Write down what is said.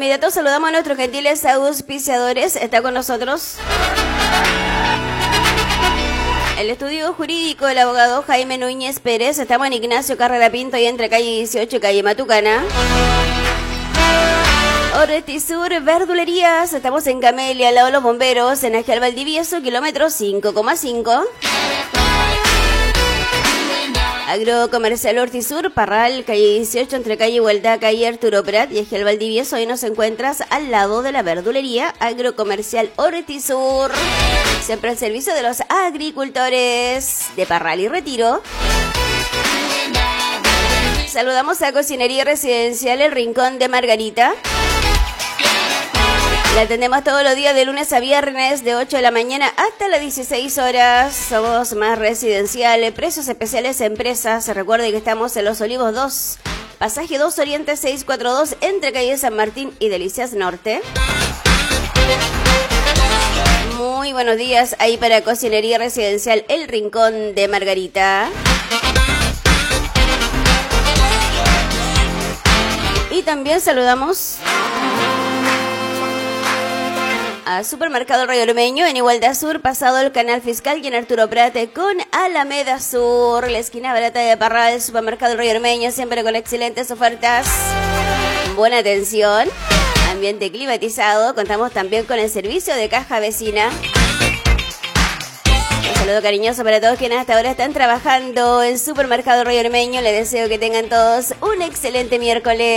inmediato saludamos a nuestros gentiles auspiciadores. Está con nosotros el estudio jurídico del abogado Jaime Núñez Pérez. Estamos en Ignacio Carrera Pinto y entre calle 18 y calle Matucana. Ortisur Verdulerías. Estamos en Camelia, al lado de los bomberos, en Agial Valdivieso, kilómetro 5,5. Agrocomercial Ortisur, Parral, calle 18, entre calle Vuelta, calle Arturo Prat y Ejiel Valdivieso. Hoy nos encuentras al lado de la verdulería Agrocomercial Ortisur. Siempre al servicio de los agricultores de Parral y Retiro. Saludamos a Cocinería Residencial El Rincón de Margarita. La atendemos todos los días de lunes a viernes de 8 de la mañana hasta las 16 horas. Somos más residenciales, precios especiales empresas. Recuerde que estamos en Los Olivos 2, pasaje 2 Oriente 642, entre calle San Martín y Delicias Norte. Muy buenos días ahí para Cocinería Residencial El Rincón de Margarita. Y también saludamos a Supermercado Río Ormeño en Igualdad Sur, pasado el Canal Fiscal y en Arturo Prat con Alameda Sur, la esquina barata de Parral. Supermercado Río Ormeño, siempre con excelentes ofertas, buena atención, ambiente climatizado. Contamos también con el servicio de caja vecina. Un saludo cariñoso para todos quienes hasta ahora están trabajando en Supermercado Río Ormeño. Les deseo que tengan todos un excelente miércoles.